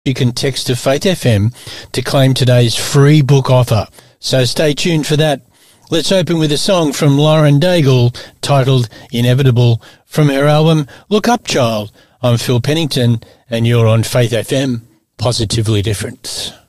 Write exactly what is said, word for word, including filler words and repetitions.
You can text to Faith F M to claim today's free book offer. So stay tuned for that. Let's open with a song from Lauren Daigle titled Inevitable from her album Look Up Child. I'm Phil Pennington and you're on Faith F M, Positively Different.